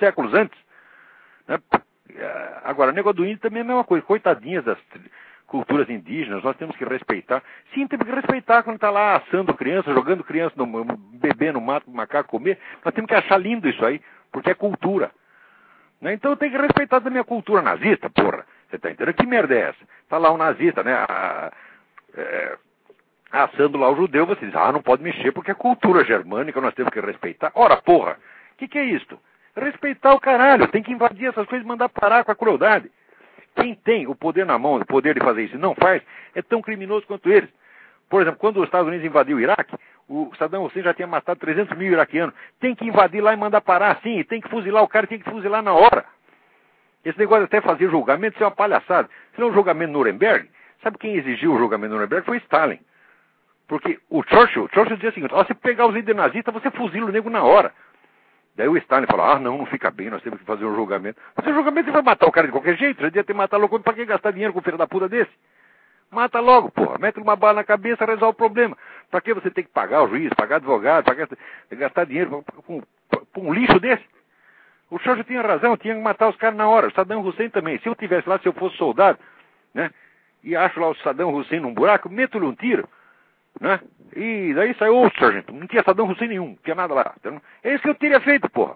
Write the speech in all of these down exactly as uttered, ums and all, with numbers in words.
séculos antes. Né? Agora, o negócio do índio também é a mesma coisa. Coitadinhas das culturas indígenas, nós temos que respeitar. Sim, temos que respeitar quando está lá assando criança, jogando criança, no, bebê no mato, o macaco comer. Nós temos que achar lindo isso aí, porque é cultura. Né? Então eu tenho que respeitar também a cultura nazista, porra. Você está entendendo? Que merda é essa? Está lá um nazista, né? A, é, assando lá o judeu, você diz, ah, não pode mexer porque é cultura germânica, nós temos que respeitar. Ora, porra, o que, que é isto? Respeitar o caralho, tem que invadir essas coisas e mandar parar com a crueldade. Quem tem o poder na mão, o poder de fazer isso e não faz, é tão criminoso quanto eles. Por exemplo, quando os Estados Unidos invadiu o Iraque, o Saddam Hussein já tinha matado trezentos mil iraquianos. Tem que invadir lá e mandar parar, sim, e tem que fuzilar o cara, tem que fuzilar na hora. Esse negócio de até fazer julgamento, isso é uma palhaçada. Se não é um julgamento no Nuremberg, sabe quem exigiu o julgamento no Nuremberg? Foi Stalin. Porque o Churchill, Churchill dizia o seguinte, ó, se pegar os líderes nazistas, você fuzila o nego na hora. Daí o Stalin falou, ah, não, não fica bem, nós temos que fazer um julgamento. Mas o julgamento você vai matar o cara de qualquer jeito, você devia ter matado logo, pra que gastar dinheiro com um filho da puta desse? Mata logo, porra, mete uma bala na cabeça, resolve o problema. Pra que você tem que pagar o juiz, pagar advogado, pagar, gastar dinheiro com um lixo desse? O Churchill tinha razão, tinha que matar os caras na hora. O Saddam Hussein também. Se eu tivesse lá, se eu fosse soldado, né, e acho lá o Saddam Hussein num buraco, meto-lhe um tiro, né, e daí saiu o sargento. Não tinha Saddam Hussein nenhum, não tinha nada lá. Então, é isso que eu teria feito, porra.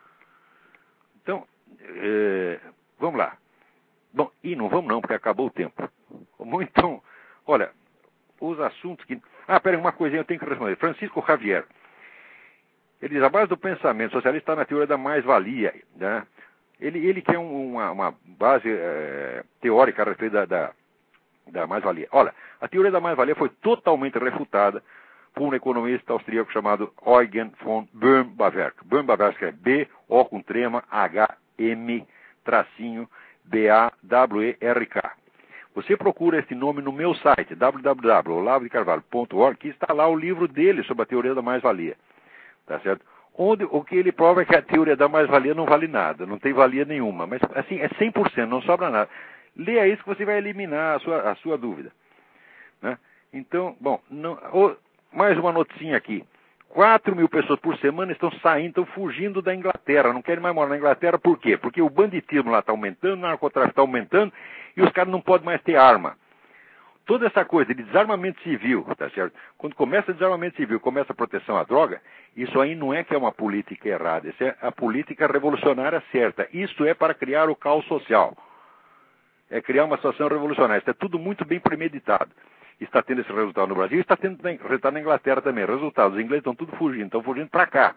Então, é, vamos lá. Bom, e não vamos não, porque acabou o tempo. Então, olha, os assuntos que... Ah, peraí, uma coisinha eu tenho que responder. Francisco Xavier. Ele diz, a base do pensamento socialista está na teoria da mais-valia, né? Ele, ele quer um, uma, uma base é, teórica a respeito da, da, da mais-valia. Olha, a teoria da mais-valia foi totalmente refutada por um economista austríaco chamado Eugen von Böhm-Bawerk. Böhm-Bawerk é B, O com trema, H, M, tracinho, B, A, W, E, R, K. Você procura esse nome no meu site, w w w ponto olavo de carvalho ponto org, que está lá o livro dele sobre a teoria da mais-valia. Tá certo? Onde o que ele prova é que a teoria da mais-valia não vale nada, não tem valia nenhuma. Mas, assim, é cem por cento, não sobra nada. Leia isso que você vai eliminar a sua, a sua dúvida. Né? Então, bom, não, oh, mais uma notinha aqui. quatro mil pessoas por semana estão saindo, estão fugindo da Inglaterra. Não querem mais morar na Inglaterra, por quê? Porque o banditismo lá está aumentando, o narcotráfico está aumentando e os caras não podem mais ter arma. Toda essa coisa de desarmamento civil, tá certo? Quando começa o desarmamento civil, começa a proteção à droga, isso aí não é que é uma política errada, isso é a política revolucionária certa. Isso é para criar o caos social. É criar uma situação revolucionária. Isso é tudo muito bem premeditado. Está tendo esse resultado no Brasil, está tendo resultado na Inglaterra também. Resultados, os ingleses estão tudo fugindo, estão fugindo para cá.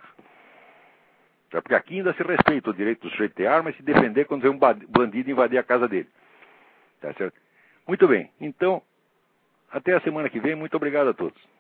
Porque aqui ainda se respeita o direito do sujeito ter arma e se defender quando vem um bandido invadir a casa dele. Tá certo? Muito bem, então... Até a semana que vem. Muito obrigado a todos.